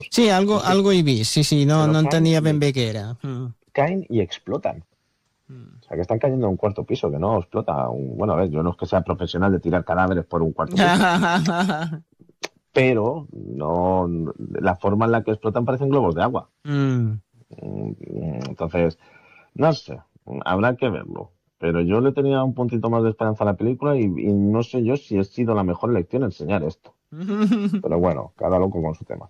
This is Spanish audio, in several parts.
Sí, algo he vist, sí, no entenia ben bé què era. Caen y explotan. O sea, que están cayendo en un cuarto piso, que no explota. Bueno, a ver, yo no es que sea profesional de tirar cadáveres por un cuarto piso, pero no, la forma en la que explotan parecen globos de agua. Entonces, no sé, habrá que verlo. Pero yo le tenía un puntito más de esperanza a la película y no sé yo si ha sido la mejor elección enseñar esto. Pero bueno, cada loco con su tema.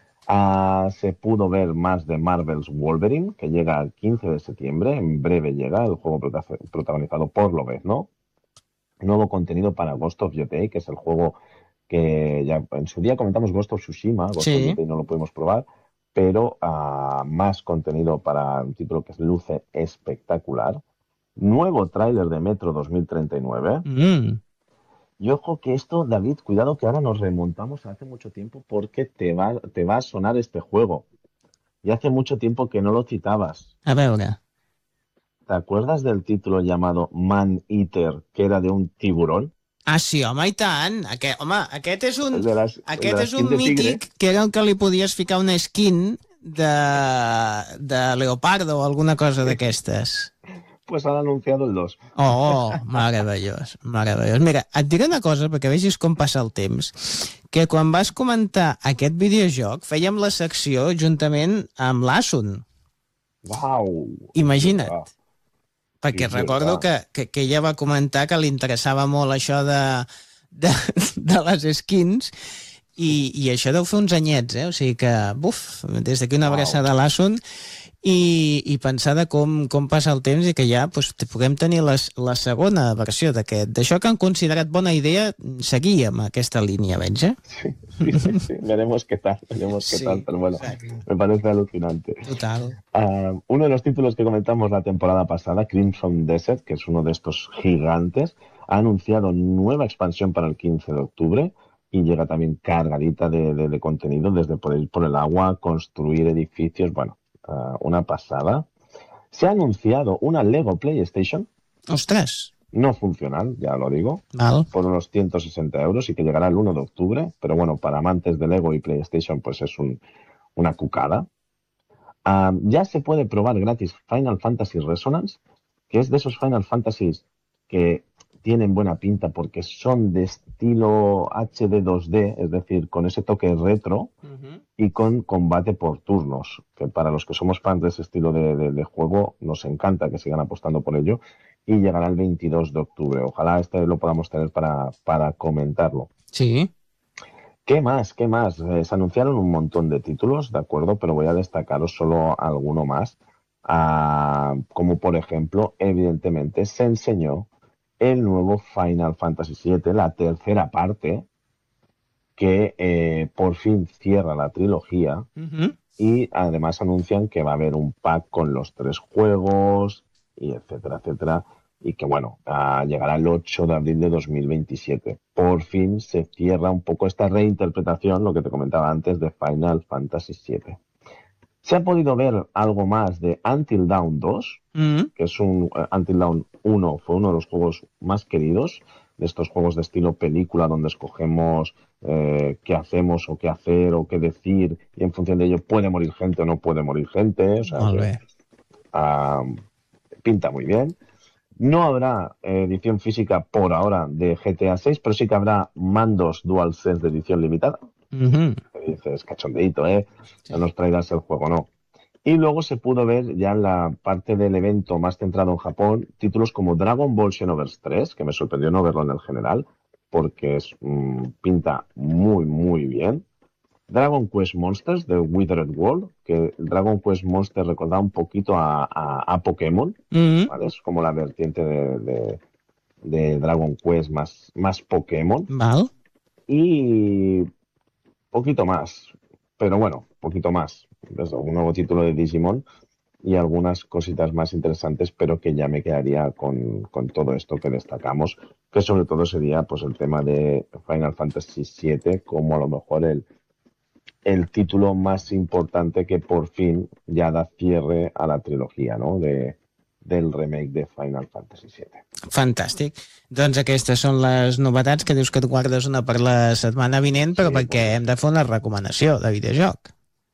Se pudo ver más de Marvel's Wolverine, que llega el 15 de septiembre. En breve llega el juego protagonizado por Lobezno. Nuevo contenido para Ghost of Yotei, que es el juego que ya en su día comentamos Ghost of Tsushima. Ghost of Yotei no lo pudimos probar, pero más contenido para un título que luce espectacular. Nuevo tráiler de Metro 2039. Y ojo que esto, David, cuidado que ahora nos remontamos a hace mucho tiempo porque te va a sonar este juego. Y hace mucho tiempo que no lo citabas. A veure. ¿Te acuerdas del título llamado Man Eater, que era de un tiburón? Ah, sí, home, i tant. Aquest és un, aquest és un mític que era el que li podies ficar una skin de leopardo o alguna cosa d'aquestes. Pues han anunciado el 2. Oh, meravellós, meravellós. Mira, et diré una cosa perquè vegis com passa el temps, que quan vas comentar aquest videojoc fèiem la secció juntament amb l'Asun. Uau! Imagina't. Perquè recordo que ella va comentar que li interessava molt això de les skins i això deu fer uns anyets, O sigui que, des d'aquí una abraçada a l'Asun i pensar de com passa el temps i que ja puguem tenir la segona versió d'això que han considerat bona idea seguir amb aquesta línia, veig, Sí. Veremos qué tal, pero bueno, me parece alucinante. Total. Uno de los títulos que comentamos la temporada pasada, Crimson Desert, que es uno de estos gigantes, ha anunciado nueva expansión para el 15 de octubre y llega también cargadita de contenido, desde poder ir por el agua, construir edificios, bueno, una pasada. Se ha anunciado una Lego PlayStation. ¡Ostras! No funcional, ya lo digo, por unos 160 euros y que llegará el 1 de octubre, pero bueno, para amantes de Lego y PlayStation pues es una cucada. Ya se puede probar gratis Final Fantasy Resonance, que es de esos Final Fantasies que tienen buena pinta porque son de estilo HD 2D, es decir, con ese toque retro y con combate por turnos, que para los que somos fans de ese estilo de juego nos encanta que sigan apostando por ello. Y llegará el 22 de octubre. Ojalá lo podamos tener para comentarlo. Sí. ¿Qué más? Se anunciaron un montón de títulos, de acuerdo, pero voy a destacaros solo alguno más. Como por ejemplo, evidentemente, se enseñó el nuevo Final Fantasy VII, la tercera parte, que por fin cierra la trilogía. Y además anuncian que va a haber un pack con los 3 juegos, y etcétera, etcétera. Y que bueno, llegará el 8 de abril de 2027. Por fin se cierra un poco esta reinterpretación, lo que te comentaba antes, de Final Fantasy VII. Se ha podido ver algo más de Until Dawn 2, que es Until Dawn 1, fue uno de los juegos más queridos, de estos juegos de estilo película, donde escogemos qué hacemos o qué hacer o qué decir, y en función de ello puede morir gente o no puede morir gente. O sea, pinta muy bien. No habrá edición física por ahora de GTA 6, pero sí que habrá mandos DualSense de edición limitada. Dices, cachondeíto, no nos traigas el juego, no. Y luego se pudo ver ya en la parte del evento más centrado en Japón, títulos como Dragon Ball Xenoverse 3, que me sorprendió no verlo en el general, porque pinta muy, muy bien. Dragon Quest Monsters de Withered World, que Dragon Quest Monsters recordaba un poquito a Pokémon, ¿vale? Es como la vertiente de Dragon Quest más Pokémon. ¿Vale? Y poquito más, pero bueno, poquito más. Un nuevo título de Digimon y algunas cositas más interesantes, pero que ya me quedaría con todo esto que destacamos, que sobre todo sería pues el tema de Final Fantasy VII como a lo mejor el título más importante que por fin ya da cierre a la trilogía, ¿no? del remake de Final Fantasy VII. Fantàstic. Doncs aquestes són les novetats que dius que et guardes una per la setmana vinent, però sí, perquè hem de fer una recomanació de videojoc.